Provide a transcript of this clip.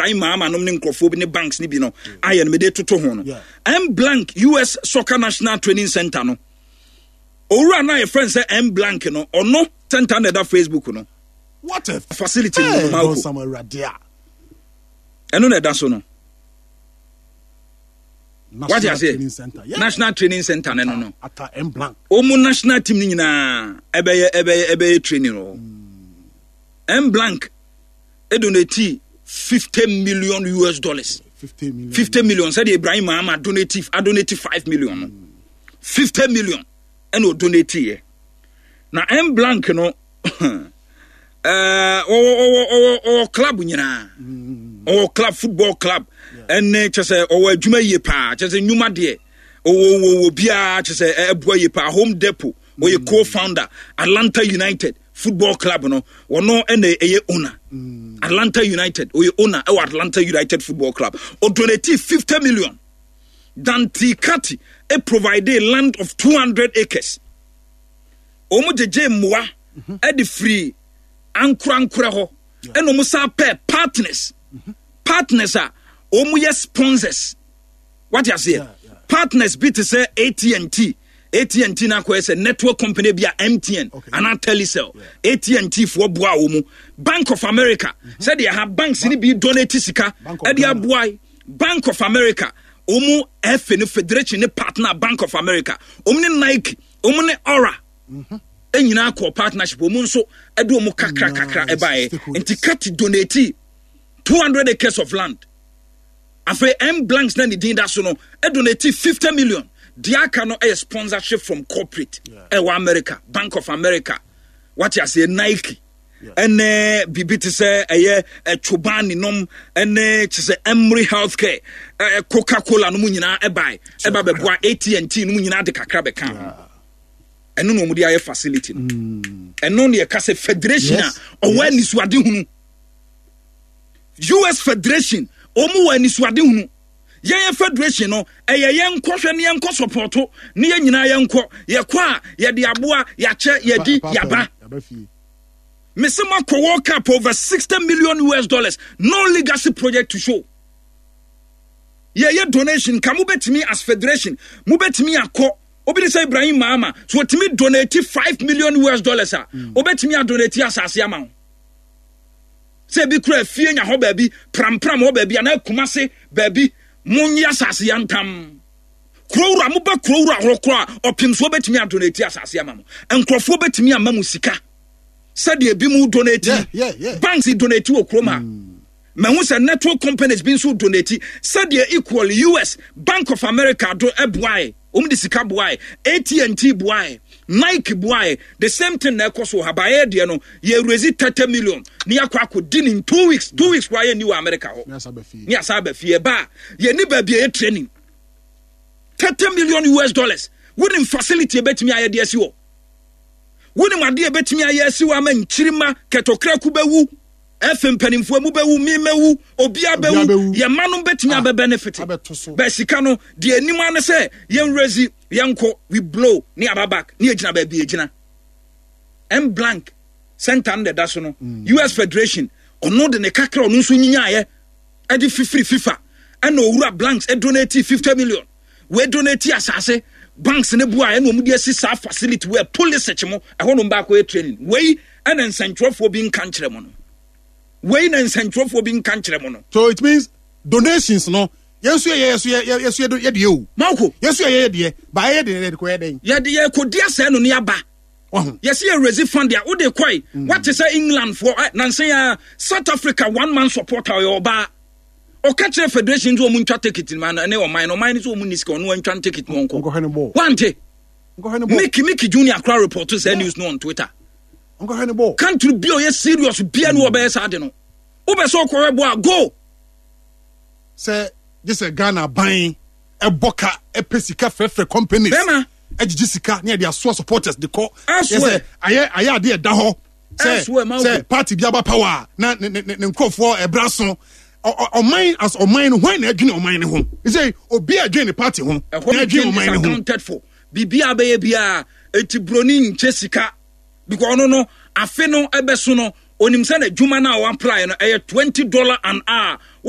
Ibrahim Mahama nom ne nkrofo bi ne banks ni bi no aye no me de toto ho no M Blank US Soccer National Training Center no owura na your friend say M Blank no ono center na da Facebook no what a facility no ma ko eno na da so no what you say National Training Center no at M Blank omu national team ni nyina ebe training no M Blank donate $50 million US. 50 million said Ibrahim Mahama donate 5 million. 50 million and no donate here. Now M Blank no club nyina. Club football club and just adwuma ye pa just nyuma de bia just eboa ye pa Home Depot or your co-founder Atlanta United Football Club no no eye owner Atlanta United or your owner or Atlanta United Football Club or donate 50 million Danti Kati provide land of 200 acres omo jeje mwa e free ankura ho eno mo sa pair partners are omo sponsors what you say partners be to say AT&T na ko say network company be MTN and Telecel AT&T for boa omu Bank of America said they have banks ni be donate sika e dia boy Bank of America omu FN Federation ni partner Bank of America omu ni Nike omu ni Aura enyina ko partnership omu nso e do omu kakra e bae enti cut donate 200 acres of land afa M Blanks na ni din da so no e donate 50 million. Diaka no a sponsorship from corporate America, Bank of America. What you say Nike. And bibi to say a Chobani nom and to say Emory Healthcare Coca-Cola no munyina e buy boy AT&T no munyina de kakra be kan. And no mudi aye facility. And no ne ka say federation or ni suade hunu. US Federation omu wa ni suade hunu. Yen federation no yen kohwe ne yen support ne yen nyina yen ko ye kwa ye de aboa ya che ye di yaba mesema ko World Cup over $60 million US, no legacy project to show ye donation ka mubetimi as federation mubetimi akọ obi say Ibrahim Mahama so timi donate $5 million US obetimi a donate asase amount say bi kura fie nya ho baabi pram ho baabi ana kumase baabi Munya sasi yantam. Krowra muba krowra rokra opimso betimi adonate asase amamo. Enkrofo betimi amamu sika. Said ye bi mu donate. Banks donate o kroma. Mehu se network companies bin so donate. Said ye equal US Bank of America do ebwai. Di sika bwai. AT&T bwai. Nike bwai. The same thing na ekoso habaye de no ye raise 30 million. Ni akwa akodi in 2 weeks. 2 weeks why new America ho. Ni asabe fie ba. Ye ni ba bia training. $30 million US. Wouldn't facility betimi aye de asi wo. Wouldn't ade betimi aye asi wo ama nchirima ketokra kubewu. Mpanimfo mu bewu mi mewu obi abewu ye manu betimi abe benefit be sika no de anim ane se yen rezi yenko we blow ni ababak ni ejina ba bi ejina M Blank center under that so no US Federation ono de ne kakra ono nso nyinya ye e di FIFA and owura Blanks e donate 50 million we donate asase banks ne bua e no mu de asi sa facility we police chemo e ho no mba ko training we and encentrofo bi nka nkire mo no we na encentrofo bi nka nkire mo no. So it means donations no yes ye o Marco yes ye ba ye de ko ye den ye ko dia se no ne aba yes ye raise fund dia wo de koi what is England for nansen South Africa 1 man supporter yo ba o catch federation do mu ntwa ticket man na o mine so mu niska no ntwa ticket mo nko wante Mickey Junior Accra report say news no on Twitter country be o serious bia no obe sa de no obe so ko bo go say this a Ghana buying a boka a pesika for companies ejisika near their source supporters the call yes aya dey da ho say party biaba power na nkofo ebraso o mine as o mine when na adwene o mine ho he say obi adwene party ho na adwene o mine ho accounted for bibia be bia etibroni nchesika because no afe no ebeso no onim say na dwuma na o apply no $20 an hour